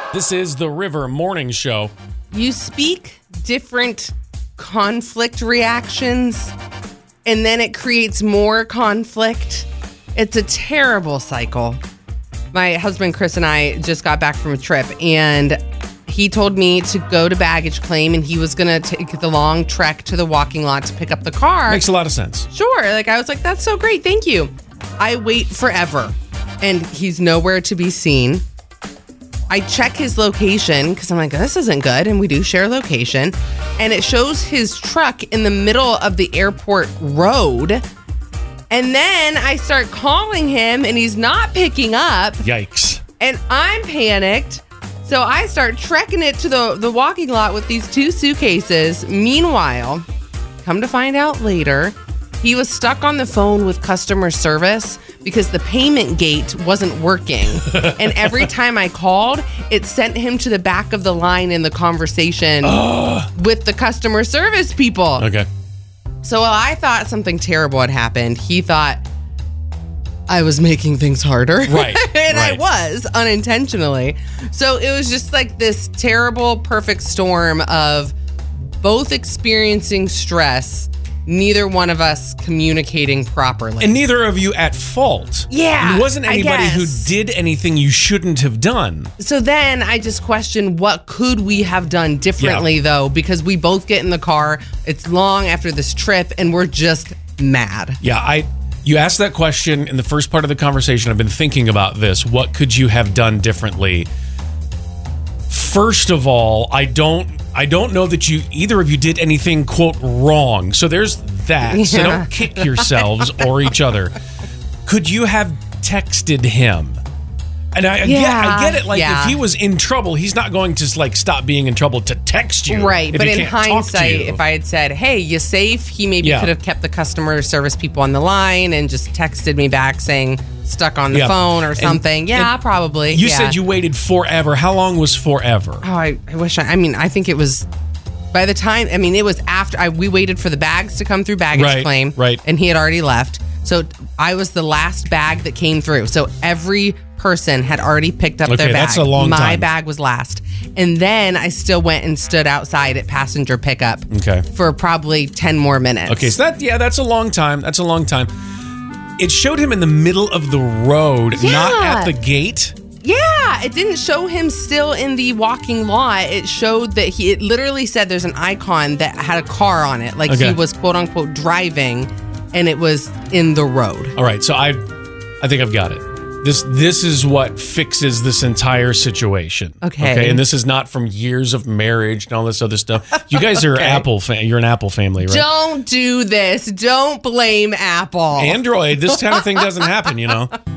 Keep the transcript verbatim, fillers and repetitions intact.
This is the River Morning Show. You speak different conflict reactions, and then it creates more conflict. It's a terrible cycle. My husband, Chris, and I just got back from a trip, and he told me to go to baggage claim, and he was going to take the long trek to the walking lot to pick up the car. Makes a lot of sense. Sure. Like, I was like, that's so great. Thank you. I wait forever, and he's nowhere to be seen. I check his location because I'm like, this isn't good. And we do share location. And it shows his truck in the middle of the airport road. And then I start calling him and he's not picking up. Yikes. And I'm panicked. So I start trekking it to the, the walking lot with these two suitcases. Meanwhile, come to find out later, he was stuck on the phone with customer service because the payment gate wasn't working. And every time I called, it sent him to the back of the line in the conversation with the customer service people. Okay. So while I thought something terrible had happened, he thought I was making things harder. Right. And right. I was, unintentionally. So it was just like this terrible, perfect storm of both experiencing stress, neither one of us communicating properly. And neither of you at fault. Yeah, It wasn't I anybody who guess. did anything you shouldn't have done. So then I just questioned, what could we have done differently, Yeah. though? Because we both get in the car. It's long after this trip, and we're just mad. Yeah, I. You asked that question in the first part of the conversation. I've been thinking about this. What could you have done differently? First of all, I don't I don't know that you either of you did anything, quote, wrong. So there's that. Yeah. So don't kick yourselves or each other. Could you have texted him? And I, I, Yeah, get, I get it. Like, yeah. if he was in trouble, he's not going to, like, stop being in trouble to text you. Right, if but he in can't talk to hindsight, you. if I had said, hey, you safe? He maybe Yeah. could have kept the customer service people on the line and just texted me back saying stuck on the Yeah. phone or And- something. Yeah, and probably. You yeah. said you waited forever. How long was forever? Oh, I, I wish I, I mean, I think it was, by the time, I mean, it was after, I, we waited for the bags to come through baggage Right, claim. right. And he had already left. So I was the last bag that came through. So every person had already picked up Okay, their bag. that's a long My time. bag was last. And then I still went and stood outside at passenger pickup Okay. for probably ten more minutes. Okay, so that, yeah, that's a long time. That's a long time. It showed him in the middle of the road, not Yeah. at the gate. Yeah, it didn't show him still in the walking lot. It showed that he, it literally said there's an icon that had a car on it. Like Okay. he was quote unquote driving and it was in the road. All right, so I I think I've got it. This this is what fixes this entire situation. Okay. Okay, and this is not from years of marriage and all this other stuff. You guys are Okay. Apple fan. You're an Apple family, right? Don't do this. Don't blame Apple. Android, this kind of thing doesn't happen, you know.